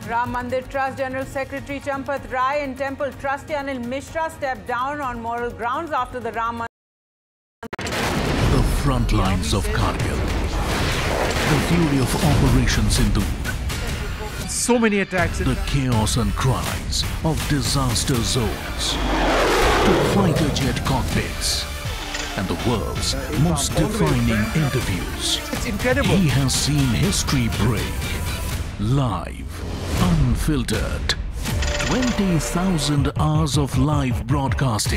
Ram Mandir Trust General Secretary Champath Rai and Temple Trustee Anil Mishra stepped down on moral grounds after the Ram Mandir. The front lines of Kargil. The fury of Operation Sindoor. So many attacks. The chaos and cries of disaster zones. To fighter jet cockpits. And the world's most defining interviews. It's incredible. He has seen history break. Live, unfiltered. 20,000 hours of live broadcasting.